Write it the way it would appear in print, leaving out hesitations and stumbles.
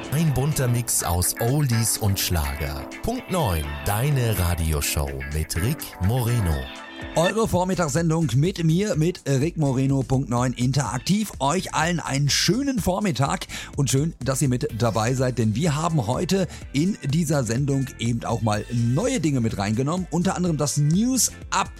Ein bunter Mix aus Oldies und Schlager. Punkt 9, deine Radioshow mit Rick Moreno. Eure Vormittagssendung mit mir, mit Rick Moreno, Punkt 9, interaktiv. Euch allen einen schönen Vormittag und schön, dass ihr mit dabei seid, denn wir haben heute in dieser Sendung eben auch mal neue Dinge mit reingenommen. Unter anderem das News